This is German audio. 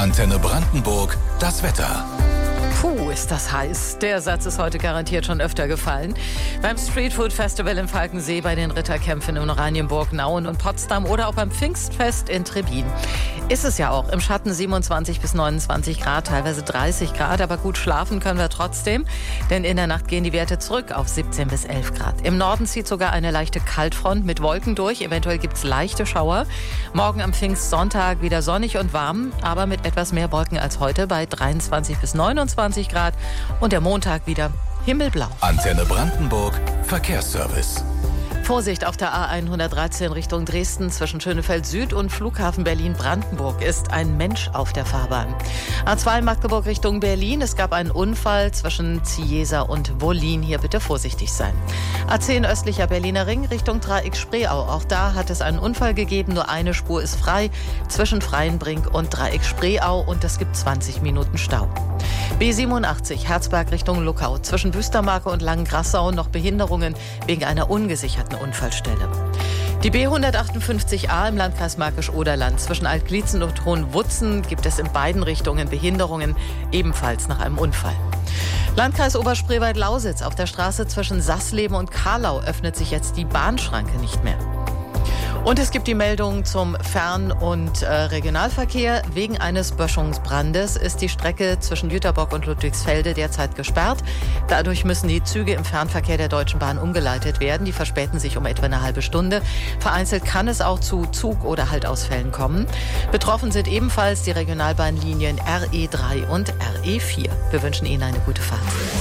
Antenne Brandenburg, das Wetter. Puh, ist das heiß. Der Satz ist heute garantiert schon öfter gefallen. Beim Streetfood Festival in Falkensee, bei den Ritterkämpfen in Oranienburg, Nauen und Potsdam oder auch beim Pfingstfest in Trebin. Ist es ja auch. Im Schatten 27 bis 29 Grad, teilweise 30 Grad. Aber gut schlafen können wir trotzdem, denn in der Nacht gehen die Werte zurück auf 17 bis 11 Grad. Im Norden zieht sogar eine leichte Kaltfront mit Wolken durch. Eventuell gibt es leichte Schauer. Morgen am Pfingstsonntag wieder sonnig und warm, aber mit etwas mehr Wolken als heute bei 23 bis 29 Grad. Und der Montag wieder himmelblau. Antenne Brandenburg, Verkehrsservice. Vorsicht auf der A113 Richtung Dresden zwischen Schönefeld Süd und Flughafen Berlin-Brandenburg ist ein Mensch auf der Fahrbahn. A2 Magdeburg Richtung Berlin. Es gab einen Unfall zwischen Ziesa und Wollin. Hier bitte vorsichtig sein. A10 östlicher Berliner Ring Richtung Dreieck Spreeau. Auch da hat es einen Unfall gegeben. Nur eine Spur ist frei zwischen Freienbrink und Dreieck Spreeau und es gibt 20 Minuten Stau. B87 Herzberg Richtung Luckau. Zwischen Wüstermarke und Langengrassau noch Behinderungen wegen einer ungesicherten Unfallstelle. Die B158a im Landkreis Märkisch-Oderland. Zwischen Altglietzen und Hohenwutzen gibt es in beiden Richtungen Behinderungen, ebenfalls nach einem Unfall. Landkreis Oberspreewald-Lausitz. Auf der Straße zwischen Sassleben und Karlau öffnet sich jetzt die Bahnschranke nicht mehr. Und es gibt die Meldung zum Fern- und Regionalverkehr. Wegen eines Böschungsbrandes ist die Strecke zwischen Jüterbock und Ludwigsfelde derzeit gesperrt. Dadurch müssen die Züge im Fernverkehr der Deutschen Bahn umgeleitet werden. Die verspäten sich um etwa eine halbe Stunde. Vereinzelt kann es auch zu Zug- oder Haltausfällen kommen. Betroffen sind ebenfalls die Regionalbahnlinien RE3 und RE4. Wir wünschen Ihnen eine gute Fahrt.